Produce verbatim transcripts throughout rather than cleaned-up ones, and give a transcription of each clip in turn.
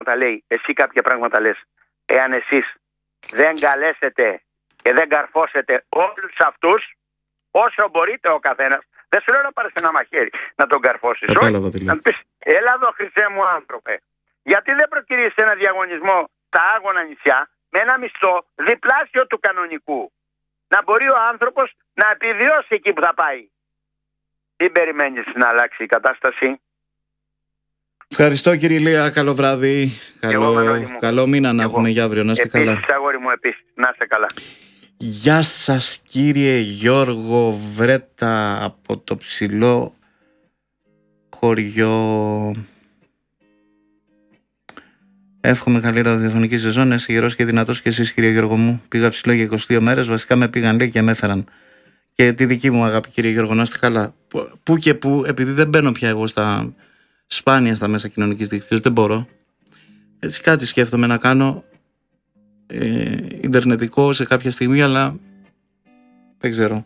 όταν λέει εσύ κάποια πράγματα λες, εάν εσείς δεν καλέσετε και δεν καρφώσετε όλους αυτούς όσο μπορείτε ο καθένας, δεν σου λέω να πάρεις ένα μαχαίρι να τον καρφώσεις, όχι, να πεις έλα εδώ χρυσέ μου άνθρωπε, γιατί δεν προκυρήσεις ένα διαγωνισμό στα Άγωνα νησιά με ένα μισθό διπλάσιο του κανονικού, να μπορεί ο άνθρωπος να επιβιώσει εκεί που θα πάει. Τι περιμένεις να αλλάξει η κατάσταση? Ευχαριστώ κύριε Ηλία, καλό βράδυ. Καλό, καλό μήνα να έχουμε για αύριο, να είστε καλά. Επίσης αγόρι μου, επίσης, να είστε καλά. Γεια σας κύριε Γιώργο Βρέτα από το ψηλό χωριό. Εύχομαι καλή ραδιοφωνική σεζόν, να είσαι γερός και δυνατός και εσείς κύριε Γιώργο μου. Πήγα ψηλό για είκοσι δύο μέρες, βασικά με πήγαν λέει και με έφεραν. Και τη δική μου αγάπη κύριε Γιώργο, να είστε καλά. Πού και πού, επειδή δεν μπαίνω πια εγώ στα σπάνια στα μέσα κοινωνικής δικτύωσης, δεν μπορώ. Έτσι κάτι σκέφτομαι να κάνω ε, ιντερνετικό σε κάποια στιγμή, αλλά δεν ξέρω.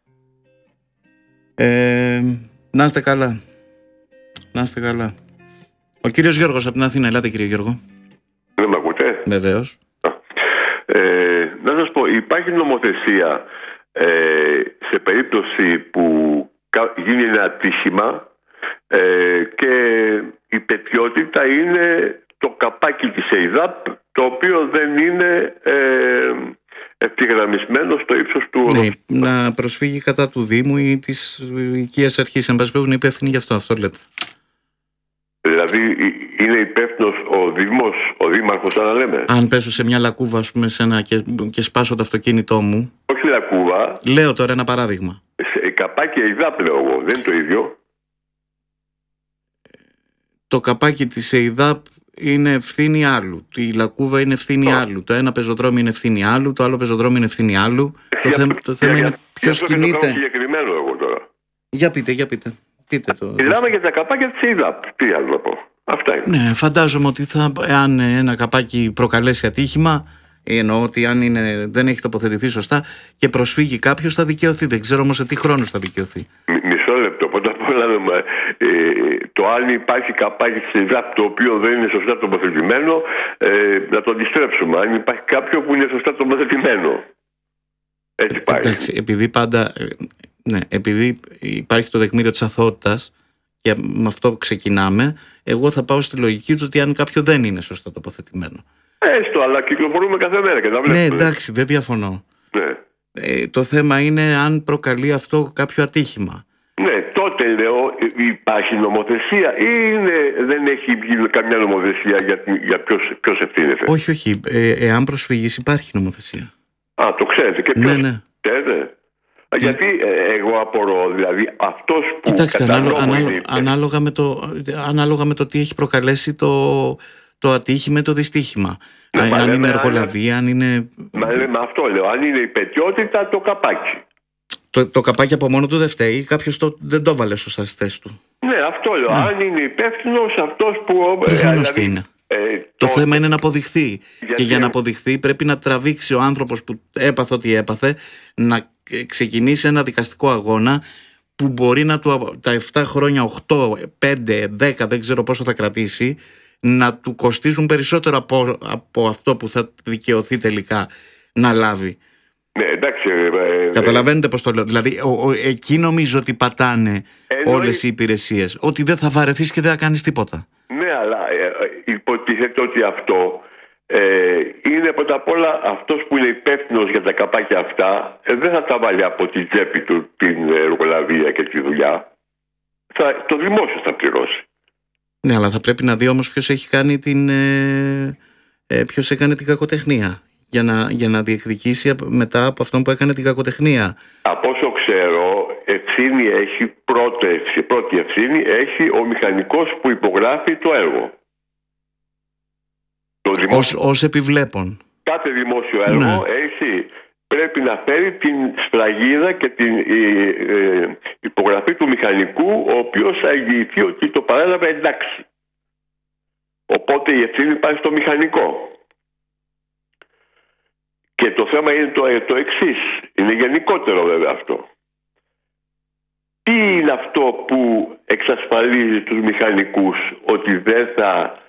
Ε, να είστε καλά. Να είστε καλά. Ο κύριος Γιώργος από την Αθήνα, ελάτε κύριε Γιώργο. Δεν με ακούτε? Βεβαίως. Ε, να σας πω, υπάρχει νομοθεσία ε, σε περίπτωση που γίνει ένα ατύχημα ε, και η πετιότητα είναι το καπάκι της ΕΙΔΑΠ, το οποίο δεν είναι ε, ευθυγραμμισμένο στο ύψος του οροφή. Ναι, να προσφύγει κατά του Δήμου ή της οικίας αρχής, αν πάση περιπτώσει, είναι υπεύθυνοι γι' αυτό, αυτό λέτε. Δηλαδή είναι υπεύθυνος ο Δήμος, ο Δήμαρχος, αν λέμε. Αν πέσω σε μια λακκούβα, ας πούμε, σε ένα και, και σπάσω το αυτοκίνητό μου. Όχι λακκούβα. Λέω τώρα ένα παράδειγμα. Σε καπάκι ΕΙΔΑΠ λέω εγώ, δεν είναι το ίδιο. Το καπάκι της ΕΙΔΑΠ είναι ευθύνη άλλου. Η λακκούβα είναι ευθύνη oh. άλλου. Το ένα πεζοδρόμιο είναι ευθύνη άλλου. Το άλλο πεζοδρόμιο είναι ευθύνη άλλου. Για, το, θέμα, το θέμα για, είναι ποιος κινείται. Για συγκεκριμένο εγώ τώρα. Για πείτε, για πείτε. πείτε το. Μιλάμε για τα καπάκια της ΕΙΔΑΠ. Τι άλλο να πω. Αυτά είναι. Ναι, φαντάζομαι ότι θα, αν ένα καπάκι προκαλέσει ατύχημα, εννοώ ότι αν είναι, δεν έχει τοποθετηθεί σωστά και προσφύγει κάποιος, θα δικαιωθεί. Δεν ξέρω όμως σε τι χρόνος θα δικαιωθεί. Μ, μισό λεπτό. Πρώτα απ' όλα, ε, το αν υπάρχει καπάκι της ΕΙΔΑΠ το οποίο δεν είναι σωστά τοποθετημένο, ε, να το αντιστρέψουμε. Αν υπάρχει κάποιο που είναι σωστά τοποθετημένο. Έτσι πάει. Εντάξει, επειδή πάντα. Ναι, επειδή υπάρχει το τεκμήριο της αθωότητας και με αυτό ξεκινάμε, εγώ θα πάω στη λογική του ότι αν κάποιο δεν είναι σωστά τοποθετημένο. Έστω, αλλά κυκλοφορούμε κάθε μέρα και τα βλέπουμε. Ναι, εντάξει, δεν διαφωνώ. Ναι. Ε, το θέμα είναι αν προκαλεί αυτό κάποιο ατύχημα. Ναι, τότε λέω υπάρχει νομοθεσία ή είναι, δεν έχει βγει καμιά νομοθεσία για, για ποιος, ποιος ευθύνεται. Όχι, όχι. Ε, εάν προσφυγείς υπάρχει νομοθεσία. Α, το ξέρετε και ποιος. Ναι, ναι. Ξέρετε. Γιατί ε, εγώ απορώ, δηλαδή αυτός που. Κοιτάξτε, ανάλο, ανάλο, ανάλογα, με το, ανάλογα με το τι έχει προκαλέσει το, το ατύχημα ή το δυστύχημα. Ναι, αν λέμε, είναι εργολαβία, αν είναι. Μα λέμε αυτό, λέω. Αν είναι υπαιτιότητα, το καπάκι. Το, το καπάκι από μόνο του δεν φταίει, κάποιος το, δεν το έβαλε σωστά στη θέση του. Ναι, αυτό λέω. Ναι. Αν είναι υπεύθυνος αυτός που. Προφανώς και είναι. Ε, το, το θέμα είναι να αποδειχθεί. Γιατί... Και για να αποδειχθεί πρέπει να τραβήξει ο άνθρωπος που έπαθε ό,τι έπαθε, να ξεκινήσει ένα δικαστικό αγώνα που μπορεί να του τα επτά χρόνια, οκτώ, πέντε, δέκα, δεν ξέρω πόσο θα κρατήσει, να του κοστίζουν περισσότερο από, από αυτό που θα δικαιωθεί τελικά να λάβει. Ναι, εντάξει. Ε, Καταλαβαίνετε πώς το λέω. Δηλαδή, ο, ο, εκεί νομίζω ότι πατάνε εννοεί... όλες οι υπηρεσίες. Ότι δεν θα βαρεθείς και δεν θα κάνεις τίποτα. Ναι, αλλά ε, υποτίθεται ότι αυτό ε, είναι πρώτα απ' όλα αυτός που είναι υπεύθυνος για τα καπάκια αυτά ε, δεν θα τα βάλει από την τσέπη του την εργολαβία και τη δουλειά. Θα, το δημόσιο θα πληρώσει. Ναι, αλλά θα πρέπει να δει όμως ποιος έχει κάνει την, ε, ε, ποιος έκανε την κακοτεχνία. Για να, για να διεκδικήσει μετά από αυτόν που έκανε την κακοτεχνία. Από όσο ξέρω, ευθύνη έχει, πρώτη, πρώτη ευθύνη έχει ο μηχανικός που υπογράφει το έργο. Το δημόσιο... ως, ως επιβλέπων. Κάθε δημόσιο έργο ναι. έχει, πρέπει να φέρει την σφραγίδα και την η, ε, υπογραφή του μηχανικού, ο οποίος θα εγγυηθεί ότι το παρέλαβε εντάξει. Οπότε η ευθύνη πάει στο μηχανικό. Και το θέμα είναι το, το εξής. Είναι γενικότερο βέβαια αυτό. Τι είναι αυτό που εξασφαλίζει τους μηχανικούς ότι δεν θα